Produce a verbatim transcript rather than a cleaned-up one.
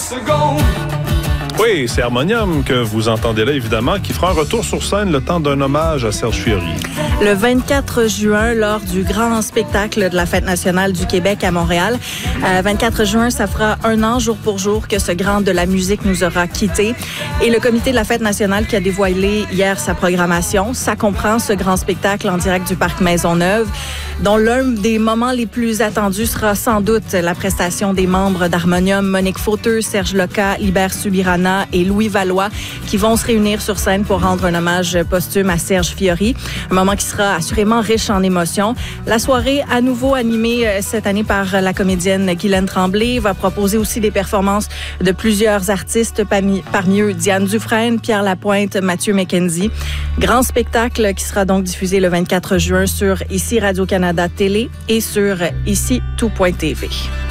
secondes. Oui, c'est Harmonium que vous entendez là, évidemment, qui fera un retour sur scène le temps d'un hommage à Serge Fiori. Le vingt-quatre juin, lors du grand spectacle de la Fête nationale du Québec à Montréal. Euh, vingt-quatre juin, ça fera un an, jour pour jour, que ce grand de la musique nous aura quittés. Et le comité de la Fête nationale qui a dévoilé hier sa programmation, ça comprend ce grand spectacle en direct du Parc Maisonneuve, dont l'un des moments les plus attendus sera sans doute la prestation des membres d'Harmonium, Monique Fauteux, Serge Loca, Libert Subirana et Louis Valois, qui vont se réunir sur scène pour rendre un hommage posthume à Serge Fiori. Un moment qui sera assurément riche en émotions. La soirée, à nouveau animée cette année par la comédienne Guylaine Tremblay, va proposer aussi des performances de plusieurs artistes, parmi, parmi eux Diane Dufresne, Pierre Lapointe, Mathieu McKenzie. Grand spectacle qui sera donc diffusé le vingt-quatre juin sur Ici Radio-Canada Télé et sur ici tout point t v.